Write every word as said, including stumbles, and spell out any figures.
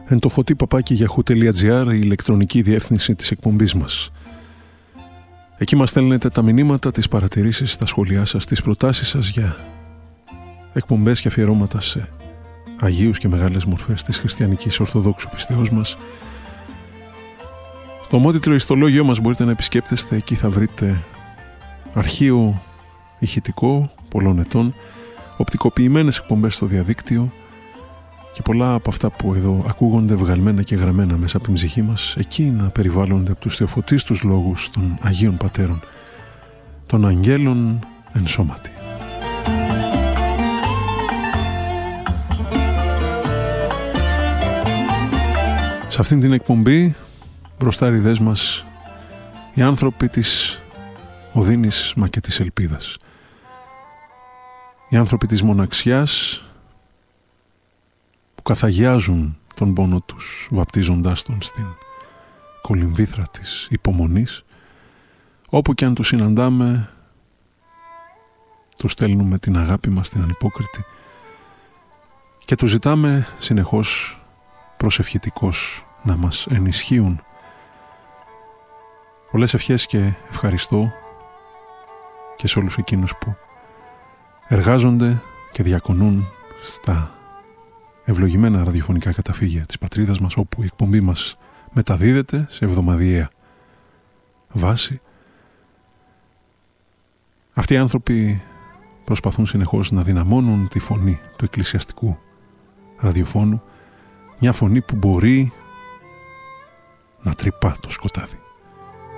εν το φωτί παπάκι yahoo.gr, η ηλεκτρονική διεύθυνση της εκπομπής μας. Εκεί μας στέλνετε τα μηνύματα, τις παρατηρήσεις, τα σχόλιά σας, τις προτάσεις σας για εκπομπές και αφιερώματα σε Αγίους και μεγάλες μορφές της χριστιανικής ορθοδόξου πιστεώς μας. Στο ομότιτλο ιστολόγιο μας μπορείτε να επισκέπτεστε, εκεί θα βρείτε αρχείο ηχητικό πολλών ετών, οπτικοποιημένες εκπομπές στο διαδίκτυο και πολλά από αυτά που εδώ ακούγονται βγαλμένα και γραμμένα μέσα από την ψυχή μας, εκεί να περιβάλλονται από τους θεοφωτίστους λόγους των Αγίων Πατέρων, των Αγγέλων εν σώματι. Σε αυτήν την εκπομπή, μπροστάριδες μας, οι άνθρωποι της οδύνης μα και της ελπίδας. Οι άνθρωποι της μοναξιάς που καθαγιάζουν τον πόνο τους, βαπτίζοντάς τον στην κολυμβήθρα της υπομονής. Όπου και αν τους συναντάμε, τους στέλνουμε την αγάπη μας την ανυπόκριτη και τους ζητάμε συνεχώς προσευχητικώς να μας ενισχύουν. Πολλές ευχές και ευχαριστώ και σε όλους εκείνους που εργάζονται και διακονούν στα ευλογημένα ραδιοφωνικά καταφύγια της πατρίδας μας, όπου η εκπομπή μας μεταδίδεται σε εβδομαδιαία βάση. Αυτοί οι άνθρωποι προσπαθούν συνεχώς να δυναμώνουν τη φωνή του εκκλησιαστικού ραδιοφώνου, μια φωνή που μπορεί να τρυπά το σκοτάδι.